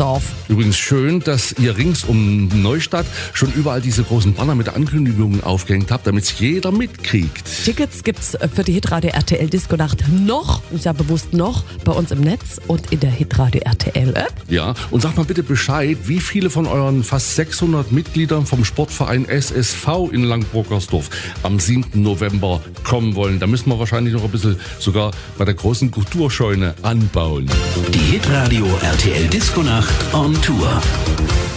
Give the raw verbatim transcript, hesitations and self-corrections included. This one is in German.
Burgersdorf. Übrigens schön, dass ihr rings um Neustadt schon überall diese großen Banner mit Ankündigungen aufgehängt habt, damit es jeder mitkriegt. Tickets gibt's für die Hitradio R T L Disco-Nacht noch, ich sage bewusst noch, bei uns im Netz und in der Hitradio R T L-App. Ja, und sagt mal bitte Bescheid, wie viele von euren fast sechshundert Mitgliedern vom Sportverein S S V in Lang-Burgersdorf am siebten November kommen wollen. Da müssen wir wahrscheinlich noch ein bisschen sogar bei der großen Kulturscheune anbauen. Die Hitradio R T L Disco Nacht on Tour.